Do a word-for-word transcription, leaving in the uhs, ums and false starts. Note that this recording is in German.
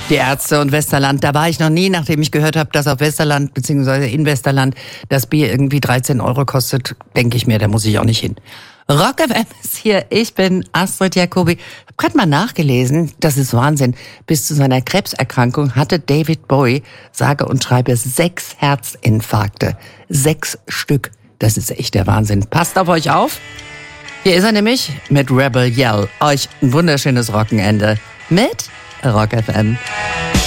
Die Ärzte und Westerland, da war ich noch nie, nachdem ich gehört habe, dass auf Westerland bzw. in Westerland das Bier irgendwie dreizehn Euro kostet, denke ich mir, da muss ich auch nicht hin. Rock F M ist hier, ich bin Astrid Jacobi. Hab gerade mal nachgelesen, das ist Wahnsinn. Bis zu seiner Krebserkrankung hatte David Bowie, sage und schreibe, sechs Herzinfarkte. Sechs Stück. Das ist echt der Wahnsinn. Passt auf euch auf. Hier ist er nämlich mit Rebel Yell. Euch ein wunderschönes Wochenende mit Rock F M.